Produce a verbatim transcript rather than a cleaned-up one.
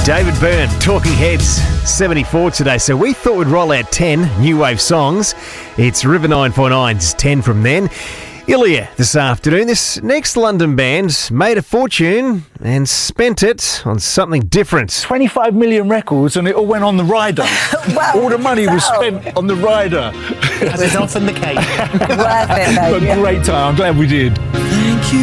David Byrne, Talking Heads, seventy-four today. So we thought we'd roll out ten new wave songs. It's River nine four nine's ten from then. Ilya this afternoon. This next London band made a fortune and spent it on something different. twenty-five million records and it all went on the rider. Wow, all the money was wow. spent on the rider. As is often the case. Worth it, though. But great time. I'm glad we did. Thank you.